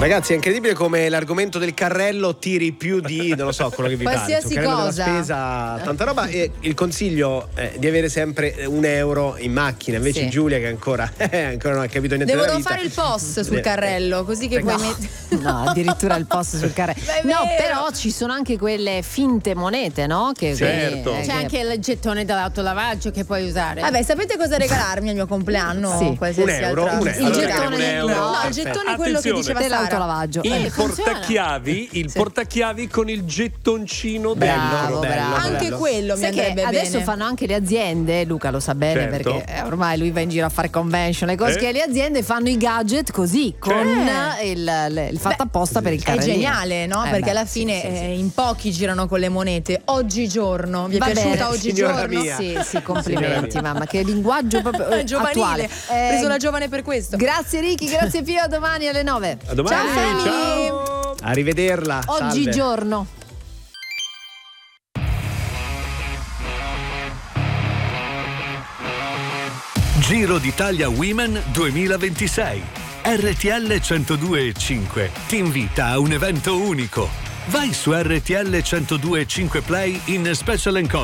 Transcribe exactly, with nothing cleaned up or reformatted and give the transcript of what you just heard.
Ragazzi, è incredibile come l'argomento del carrello tiri più di, non lo so, quello che vi pare. Qualsiasi Carrello cosa. della spesa, tanta roba. E il consiglio è di avere sempre un euro in macchina. Invece Sì. Giulia, che ancora, ancora non ha capito niente Devo della vita, fare il post sul Eh, carrello, così che no. puoi mettere. No, addirittura il post sul carrello. Ma è No, vero. però ci sono anche quelle finte monete, no? Che, Certo. che- C'è che- anche il gettone dell'autolavaggio che puoi usare. Vabbè, sapete cosa regalarmi al mio compleanno? Sì. Qualsiasi Un euro, altra- un Il euro. gettone, Un euro. no, il Perfetto. gettone è quello che Attenzione. diceva Sara. dell'autolavaggio. Il Eh, funziona. portachiavi, il Sì. portachiavi con il gettoncino Bravo, dentro. bello, bravo. Anche bello. quello mi Sai che andrebbe adesso bene. fanno anche le aziende, Luca lo sa bene Certo. perché eh, ormai lui va in giro a fare convention e cose Eh. che le aziende fanno i gadget così con Eh. il, il- il fatto Beh, apposta per il È carrellino. geniale, no? Eh Perché beh, alla sì, fine sì, sì. eh, in pochi girano con le monete. Oggigiorno, vi è Va piaciuta bene, oggigiorno? signora mia. Sì, sì, complimenti, mamma, che linguaggio proprio eh, Giovanile. attuale. Ho preso la giovane per questo. Grazie Ricky, grazie Pio, a domani alle nove. A domani, Ciao, family. ciao. Arrivederla. salve. Oggigiorno. Giro d'Italia Women duemilaventisei. R T L centodue e cinque ti invita a un evento unico. Vai su R T L centodue e cinque Play in Special Encoding